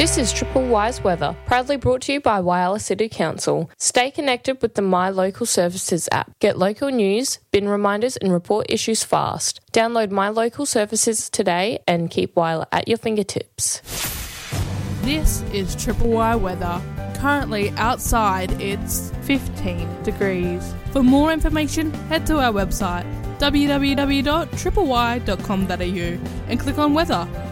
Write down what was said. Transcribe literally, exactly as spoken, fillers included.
This is Triple Wise Weather, proudly brought to you by Whyalla City Council. Stay connected with the My Local Services app. Get local news, bin reminders and report issues fast. Download My Local Services today and keep Whyalla at your fingertips. This is Triple Y Weather. Currently outside it's fifteen degrees. For more information, head to our website w w w dot triple y dot com dot a u and click on weather.